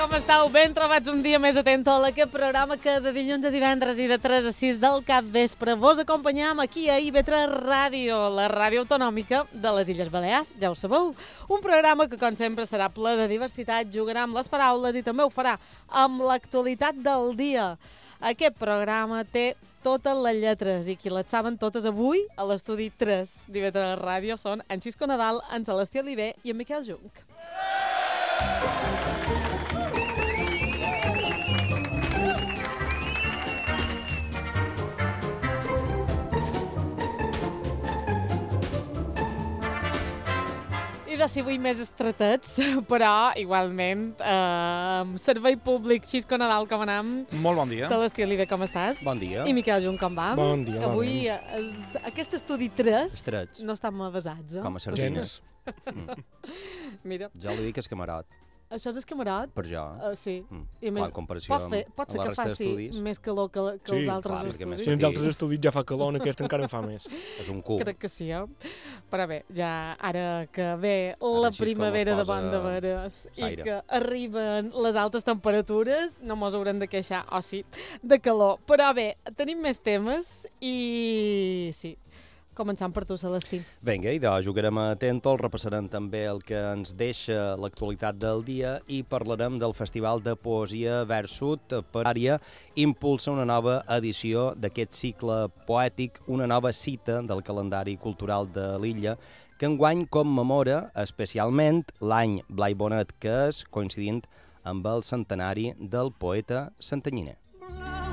com estàu? Ben trobats un dia més atent a aquest programa que de dilluns a divendres i de 3 a 6 del capvespre vos acompanyam aquí a IB3 Ràdio, la ràdio autonòmica de les Illes Balears, ja ho sabeu. Un programa que, com sempre, serà ple de diversitat, jugarà amb les paraules i també ho farà amb l'actualitat del dia. Aquest programa té totes les lletres i qui les saben totes avui a l'estudi 3 d'IB3 Ràdio són en Xisco Nadal, en Celestí Oliver i en Miquel Junc. I de si avui més estretets, però igualment servei públic, Xisco Nadal, com anam? Molt bon dia. Celestí Oliver, com estàs? Bon dia. I Miquel Junc, com va? Bon dia, avui aquest estudi 3 Estrets. no estem avasats, eh? Com a sardines. Mira, Ja li dic escamarot, això és escamarot? per jo. Sí. I a més, en comparació pot ser amb la que resta faci d'estudis, més calor que Sí, els altres clar, perquè més Si estudis. en els altres estudis ja fa calor, en aquest encara en fa més. és un cub. Crec que sí, eh? Però bé, ja ara que ve la així és com primavera es de posa bon de veres i l'aire. que arriben les altes temperatures, no mos haurem de queixar, o sí, de calor. Però bé, tenim més temes i sí, començant per tu, Celestí. Vinga, i de jugarem a Tentol, repassarem també el que ens deixa l'actualitat del dia i parlarem del Festival de Poesia Versut per àrea impulsa una nova edició d'aquest cicle poètic, una nova cita del calendari cultural de l'illa que enguany commemora especialment l'any Blai Bonet, que és coincidint amb el centenari del poeta santanyiner.